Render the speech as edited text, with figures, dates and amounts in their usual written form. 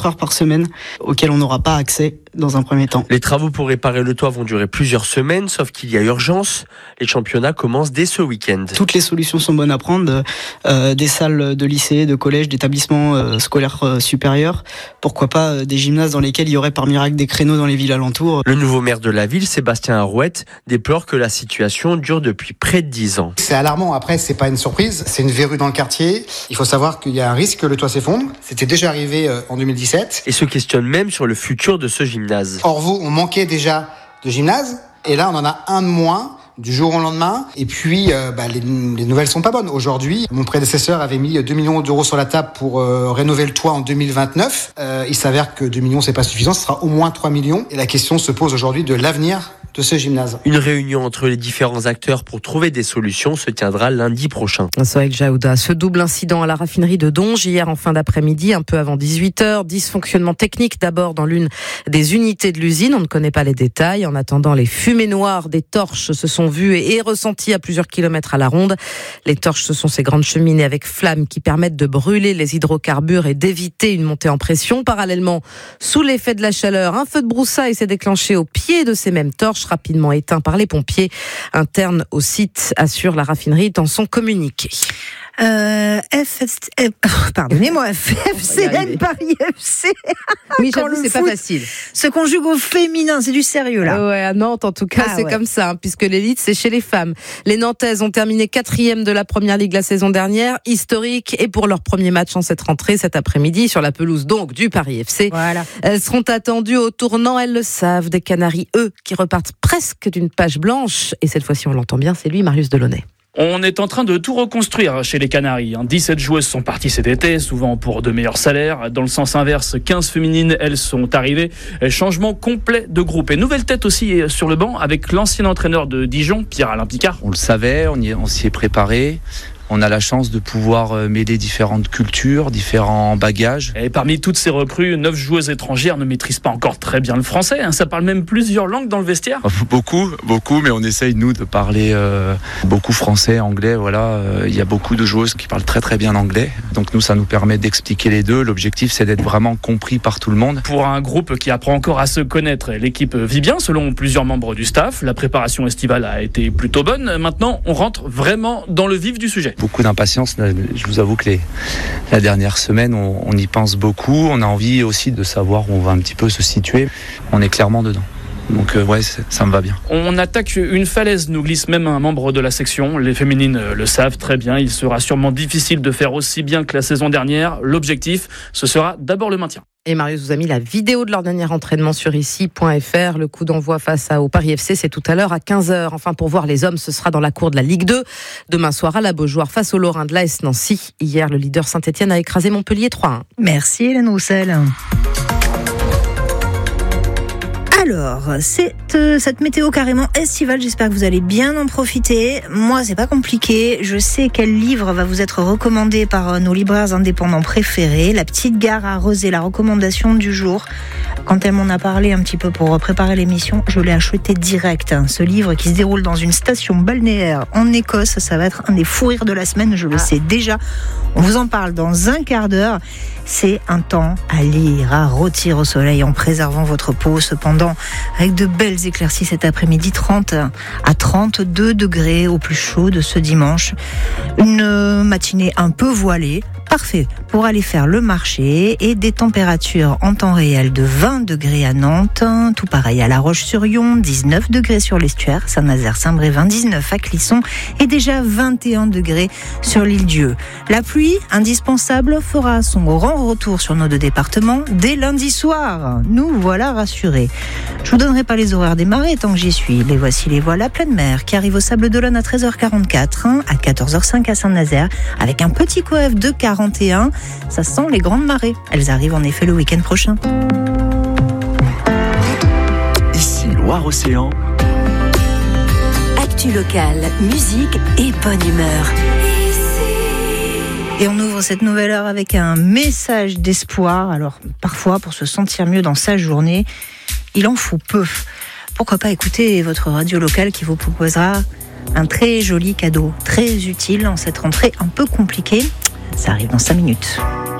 24 heures par semaine auxquelles on n'aura pas accès dans un premier temps. Les travaux pour réparer le toit vont durer plusieurs semaines, sauf qu'il y a urgence. Les championnats commencent dès ce week-end. Toutes les solutions sont bonnes à prendre, des salles de lycée, de collège, d'établissements scolaires supérieurs. Pourquoi pas des gymnases dans lesquels il y aurait par miracle des créneaux dans les villes alentours. Le nouveau maire de la ville, Sébastien Arouette, déplore que la situation dure depuis près de 10 ans. C'est alarmant. Après, c'est pas une surprise, c'est une verrue dans le quartier. Il faut savoir qu'il y a un risque que le toit s'effondre. C'était déjà arrivé en 2017. Et se questionne même sur le futur de ce gymnase. Orvault, on manquait déjà de gymnase, et là on en a un de moins du jour au lendemain. Et puis les nouvelles sont pas bonnes. Aujourd'hui, mon prédécesseur avait mis 2 millions d'euros sur la table pour rénover le toit en 2029. Il s'avère que 2 millions c'est pas suffisant, ce sera au moins 3 millions. Et la question se pose aujourd'hui de l'avenir de ce gymnase. Une réunion entre les différents acteurs pour trouver des solutions se tiendra lundi prochain. Sohail Jaouda, ce double incident à la raffinerie de Donge hier en fin d'après-midi, un peu avant 18h. Dysfonctionnement technique d'abord dans l'une des unités de l'usine. On ne connaît pas les détails. En attendant, les fumées noires des torches se sont vues et ressenties à plusieurs kilomètres à la ronde. Les torches, ce sont ces grandes cheminées avec flammes qui permettent de brûler les hydrocarbures et d'éviter une montée en pression. Parallèlement, sous l'effet de la chaleur, un feu de broussailles s'est déclenché au pied de ces mêmes torches, rapidement éteint par les pompiers internes au site, assure la raffinerie dans son communiqué. FCN Paris FC. Oui, j'avoue, c'est pas facile. Se conjugue au féminin, c'est du sérieux là. Ouais, à Nantes en tout cas, comme ça, puisque l'élite c'est chez les femmes. Les Nantaises ont terminé 4e de la Première Ligue la saison dernière, historique, et pour leur premier match en cette rentrée cet après-midi sur la pelouse donc du Paris FC. Voilà. Elles seront attendues au tournant, elles le savent, des Canaries, eux, qui repartent presque d'une page blanche. Et cette fois-ci, on l'entend bien, c'est lui, Marius Delaunay. On est en train de tout reconstruire chez les Canaries. 17 joueuses sont parties cet été, souvent pour de meilleurs salaires. Dans le sens inverse, 15 féminines, elles sont arrivées. Changement complet de groupe. Et nouvelle tête aussi sur le banc avec l'ancien entraîneur de Dijon, Pierre-Alain Picard. On le savait, on s'y est préparé. On a la chance de pouvoir mêler différentes cultures, différents bagages. Et parmi toutes ces recrues, 9 joueuses étrangères ne maîtrisent pas encore très bien le français. Ça parle même plusieurs langues dans le vestiaire. Beaucoup, mais on essaye, nous, de parler beaucoup français, anglais. Voilà, il y a beaucoup de joueuses qui parlent très très bien anglais. Donc nous, ça nous permet d'expliquer les deux. L'objectif, c'est d'être vraiment compris par tout le monde. Pour un groupe qui apprend encore à se connaître, l'équipe vit bien selon plusieurs membres du staff. La préparation estivale a été plutôt bonne. Maintenant, on rentre vraiment dans le vif du sujet. Beaucoup d'impatience, je vous avoue que la dernière semaine, on y pense beaucoup. On a envie aussi de savoir où on va un petit peu se situer. On est clairement dedans. Donc ça me va bien. On attaque une falaise, nous glisse même un membre de la section. Les féminines le savent très bien. Il sera sûrement difficile de faire aussi bien que la saison dernière. L'objectif, ce sera d'abord le maintien. Et Marius vous a mis la vidéo de leur dernier entraînement sur ici.fr. Le coup d'envoi face au Paris FC, c'est tout à l'heure à 15h. Enfin, pour voir les hommes, ce sera dans la cour de la Ligue 2. Demain soir à la Beaujoire face aux Lorrains de l'AS Nancy. Hier, le leader Saint-Etienne a écrasé Montpellier 3-1. Merci Hélène Roussel. Alors, c'est cette météo carrément estivale, j'espère que vous allez bien en profiter. Moi, c'est pas compliqué. Je sais quel livre va vous être recommandé par nos libraires indépendants préférés. La petite gare à Rezé, la recommandation du jour. Quand elle m'en a parlé un petit peu pour préparer l'émission, je l'ai acheté direct. Ce livre qui se déroule dans une station balnéaire en Écosse, ça va être un des fous rires de la semaine, je le sais déjà. On vous en parle dans un quart d'heure. C'est un temps à lire, à rôtir au soleil en préservant votre peau. Cependant, avec de belles éclaircies cet après-midi, 30 à 32 degrés au plus chaud de ce dimanche. Une matinée un peu voilée, parfait pour aller faire le marché, et des températures en temps réel de 20 degrés à Nantes, tout pareil à La Roche-sur-Yon, 19 degrés sur l'estuaire, Saint-Nazaire, Saint-Brévin, 19 à Clisson et déjà 21 degrés sur l'Île-Dieu. La pluie, indispensable, fera son grand retour sur nos deux départements dès lundi soir. Nous voilà rassurés. Je vous donnerai pas les horaires des marées tant que j'y suis. Les voici, les voiles à pleine mer qui arrivent au Sables-d'Olonne à 13h44, à 14h05 à Saint-Nazaire, avec un petit coef de 41. Ça sent les grandes marées. Elles arrivent en effet le week-end prochain. Ici Loire-Océan. Actu locale, musique et bonne humeur. Et on ouvre cette nouvelle heure avec un message d'espoir. Alors, parfois, pour se sentir mieux dans sa journée, il en faut peu. Pourquoi pas écouter votre radio locale qui vous proposera un très joli cadeau, très utile en cette rentrée un peu compliquée. Ça arrive dans 5 minutes.